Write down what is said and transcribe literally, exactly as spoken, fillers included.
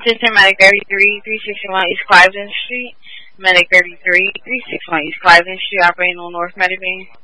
System Medic thirty-three, three sixty-one East Cliveden Street. Medic thirty-three, three sixty-one East Cliveden Street, operating on North Medibane.